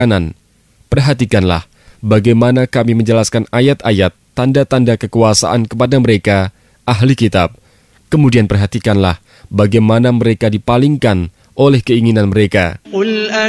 kanan. Perhatikanlah bagaimana kami menjelaskan ayat-ayat tanda-tanda kekuasaan kepada mereka, ahli kitab. Kemudian perhatikanlah bagaimana mereka dipalingkan oleh keinginan mereka.